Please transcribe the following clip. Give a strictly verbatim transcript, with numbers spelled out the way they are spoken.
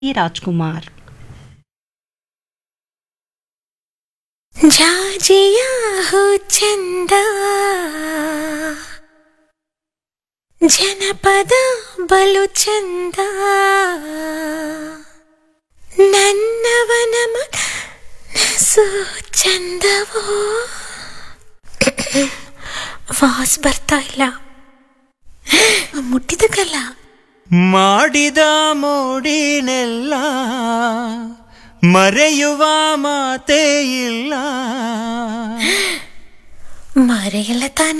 ರಾಜ್ಕುಮಾರ್. ಜಾಜಿಯಾ ಹೋ ಚಂದ ಜನಪದ ಬಲು ಚಂದ ನನ್ನವನ ಮನಸ್ಸು ಚಂದವೋ. ವಾಸ್ ಬರ್ತಾ ಇಲ್ಲ, ಮುಟ್ಟಿದಕ್ಕಲ್ಲ ಮಾಡಿದ ಮೋಡಿನೆಲ್ಲ ಮರೆಯುವ ಮಾತೇ ಇಲ್ಲ. ಮರೆಯಲ್ಲ ತಾನೆ.